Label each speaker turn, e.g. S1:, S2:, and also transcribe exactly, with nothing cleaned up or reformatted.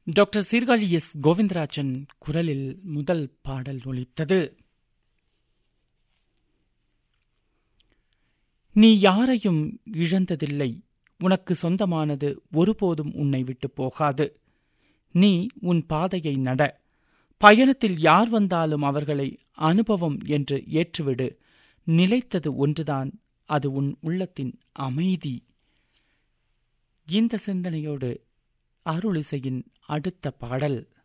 S1: Doctor Sirkazhi S Govindarajan குரலில் முதல் பாடல் ஒலித்தது. நீ யாரையும் இழந்ததில்லை, உனக்கு சொந்தமானது ஒருபோதும் உன்னை விட்டு போகாது. நீ உன் பாதையை நட, பயணத்தில் யார் வந்தாலும் அவர்களை அனுபவம் என்று ஏற்றுவிடு. நிலைத்தது ஒன்றுதான், அது உன் உள்ளத்தின் அமைதி. இந்த சிந்தனையோடு அருளிசையின் அடுத்த பாடல்.